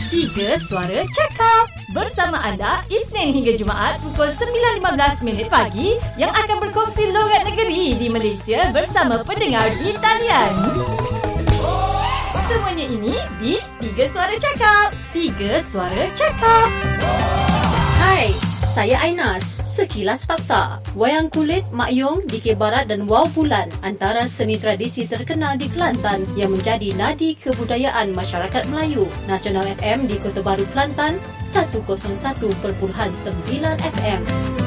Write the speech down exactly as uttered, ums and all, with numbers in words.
Tiga Suara Cakap bersama anda Isnin hingga Jumaat pukul sembilan lima belas minit pagi yang akan berkongsi logat negeri di Malaysia bersama pendengar di talian. Semuanya ini di Tiga Suara Cakap. Tiga Suara Cakap. Hai, saya Ainas. Sekilas fakta. Wayang kulit, Mak Yong, Dikir Barat dan Wau Bulan antara seni tradisi terkenal di Kelantan yang menjadi nadi kebudayaan masyarakat Melayu. Nasional F M di Kota Baru, Kelantan, seratus satu perpuluhan sembilan F M.